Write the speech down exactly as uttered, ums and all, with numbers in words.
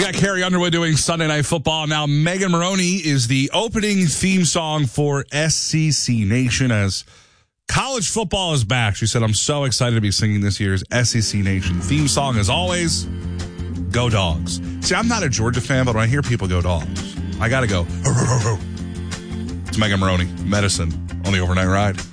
back. Carrie Underwood doing Sunday Night Football. Now, Megan Maroney is the opening theme song for S C C Nation as college football is back. She said, I'm so excited to be singing this year's S E C Nation theme song. As always, go Dogs. See, I'm not a Georgia fan, but when I hear people go Dogs, I got to go. It's Megan Maroney, Medicine, on the Overnight Ride.